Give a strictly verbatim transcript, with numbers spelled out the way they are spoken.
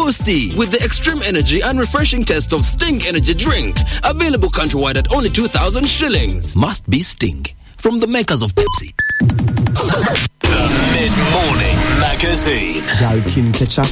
Boosty with the extreme energy and refreshing taste of Sting Energy Drink. Available countrywide at only two thousand shillings. Must be Sting. From the makers of Pepsi. The Mid-Morning Magazine. Y'all can catch a